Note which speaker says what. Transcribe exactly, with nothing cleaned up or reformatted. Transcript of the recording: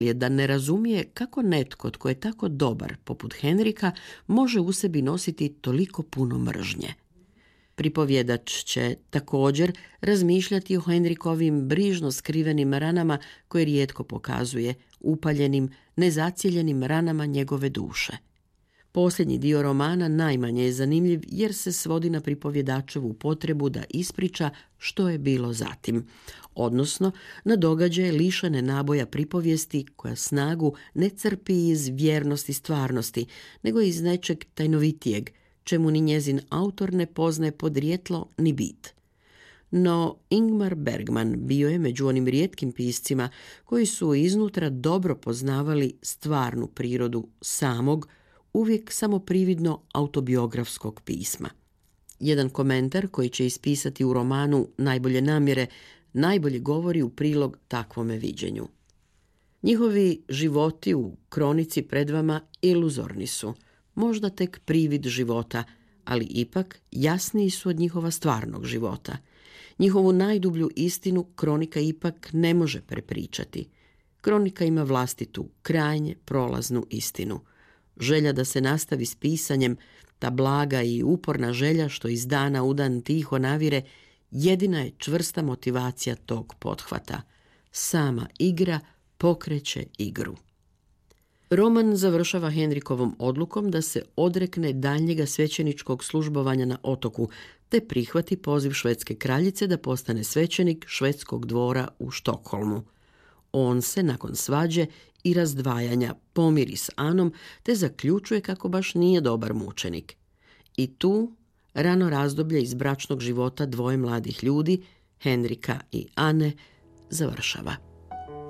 Speaker 1: je da ne razumije kako netko tko je tako dobar poput Henrika može u sebi nositi toliko puno mržnje. Pripovjedač će također razmišljati o Henrikovim brižno skrivenim ranama koje rijetko pokazuje, upaljenim, nezacijeljenim ranama njegove duše. Posljednji dio romana najmanje je zanimljiv jer se svodi na pripovjedačevu potrebu da ispriča što je bilo zatim, odnosno na događaje lišene naboja pripovijesti koja snagu ne crpi iz vjernosti stvarnosti, nego iz nečeg tajnovitijeg, čemu ni njezin autor ne poznaje podrijetlo ni bit. No Ingmar Bergman bio je među onim rijetkim piscima koji su iznutra dobro poznavali stvarnu prirodu samog, uvijek samo prividno autobiografskog pisma. Jedan komentar koji će ispisati u romanu Najbolje namjere najbolje govori u prilog takvome viđenju. Njihovi životi u kronici pred vama iluzorni su, možda tek privid života, ali ipak jasniji su od njihova stvarnog života. Njihovu najdublju istinu kronika ipak ne može prepričati. Kronika ima vlastitu, krajnje prolaznu istinu. Želja da se nastavi s pisanjem, ta blaga i uporna želja što iz dana u dan tiho navire, jedina je čvrsta motivacija tog pothvata. Sama igra pokreće igru. Roman završava Henrikovom odlukom da se odrekne daljnjega svećeničkog službovanja na otoku, te prihvati poziv švedske kraljice da postane svećenik švedskog dvora u Štokholmu. On se, nakon svađe i razdvajanja, pomiri s Anom, te zaključuje kako baš nije dobar mučenik. I tu rano razdoblje iz bračnog života dvoje mladih ljudi, Henrika i Ane, završava.